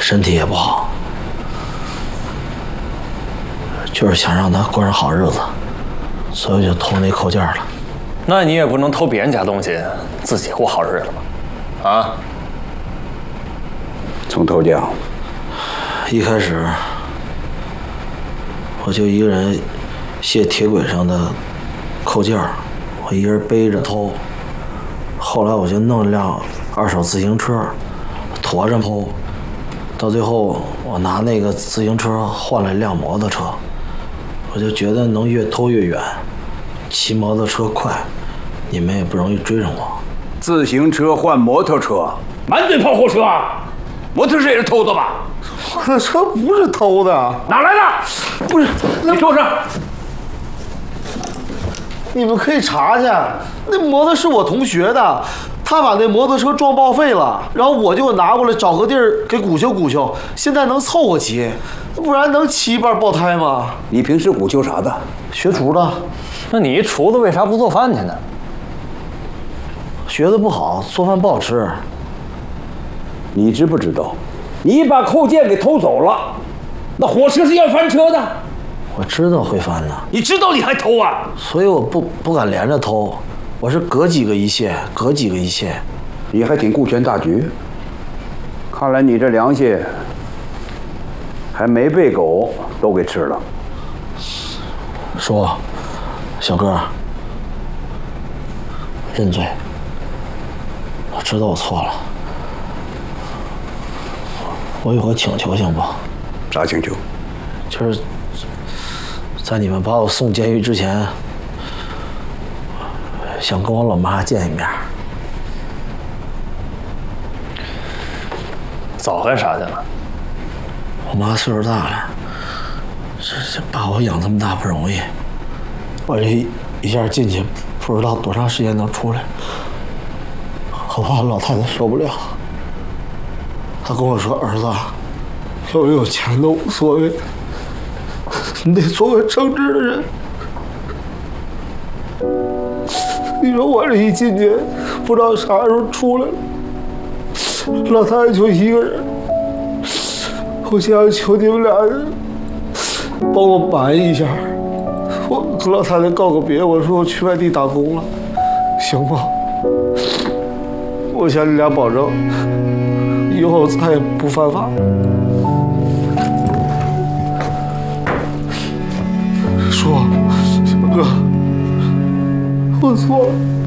身体也不好，就是想让他过上好日子，所以就偷那扣件了。 那你也不能偷别人家东西，自己过好日子吧？啊？ 从头讲。 一开始我就一个人卸铁轨上的扣件，我一人背着偷。后来我就弄了辆二手自行车，驮着偷。到最后我拿那个自行车换了一辆摩托车，我就觉得能越偷越远，骑摩托车快，你们也不容易追上我。 自行车换摩托车，满嘴跑火车啊！摩托车也是偷的吧？ 我的车不是偷的， 哪来的？不是，你说说。 你们可以查去，那摩托是我同学的，他把那摩托车撞报废了，然后我就拿过来找个地儿给鼓修鼓修，现在能凑合骑，不然能骑一半爆胎吗？ 你平时鼓修啥的？ 学厨的。 那你一厨子为啥不做饭去呢？ 学的不好，做饭不好吃。 你知不知道，你把扣件给偷走了，那火车是要翻车的。 我知道会翻的， 你知道你还偷啊？ 所以我不敢连着偷，我是隔几个一卸，隔几个一卸。 你还挺顾全大局。看来你这良心还没被狗都给吃了。 说，小哥，认罪，我知道我错了。我有个请求，行不？ 啥请求？ 就是在你们把我送监狱之前，想跟我老妈见一面。 早干啥去了？ 我妈岁数大了，这把我养这么大不容易，我这一下进去，不知道多长时间能出来，我怕老太太受不了。她跟我说：“儿子，有没有钱都无所谓，你得做个正直的人。”你说我这一进去，不知道啥时候出来，老太太就一个人，我想求你们俩帮我瞒一下，我跟老太太告个别，我说我去外地打工了，行吗？我向你俩保证，以后再也不犯法。说，小哥，我错了。